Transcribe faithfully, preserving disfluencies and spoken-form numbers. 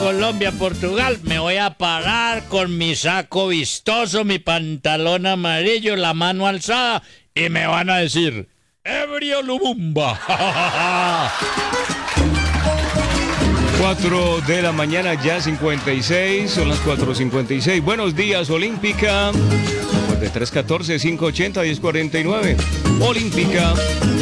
Colombia-Portugal, me voy a parar con mi saco vistoso, mi pantalón amarillo, la mano alzada, y me van a decir, ¡Ebrio Lumumba! cuatro de la mañana, ya cincuenta y seis, son las cuatro cincuenta y seis. Buenos días, Olímpica. tres uno cuatro, cinco ocho cero, uno cero cuatro nueve. Olímpica.